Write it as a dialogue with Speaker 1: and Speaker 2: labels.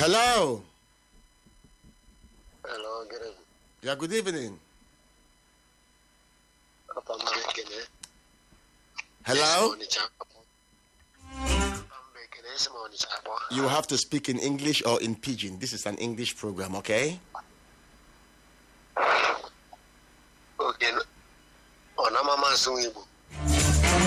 Speaker 1: Hello.
Speaker 2: Hello, good evening.
Speaker 1: Yeah, good evening. Hello? You have to speak in English or in Pidgin. This is an English program, okay?
Speaker 2: Okay. Onamama Sungibu.